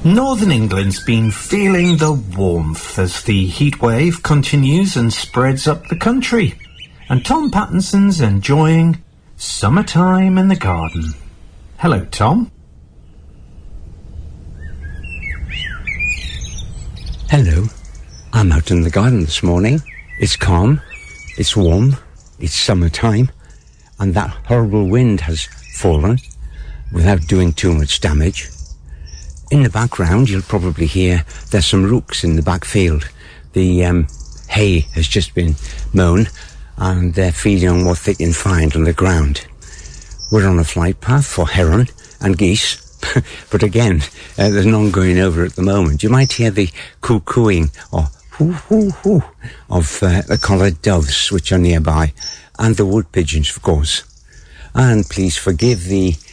Northern England's been feeling the warmth as the heat wave continues and spreads up the country. And Tom Pattinson's enjoying summertime in the garden. Hello, Tom. Hello. I'm out in the garden this morning. It's calm, it's warm, it's summertime, and that horrible wind has fallen without doing too much damage. In the background, you'll probably hear there's some rooks in the back field. The hay has just been mown, and they're feeding on what they can find on the ground. We're on a flight path for heron and geese, but again, there's none going over at the moment. You might hear the cuckooing or hoo-hoo-hoo of the collared doves, which are nearby, and the wood pigeons, of course. And please forgive the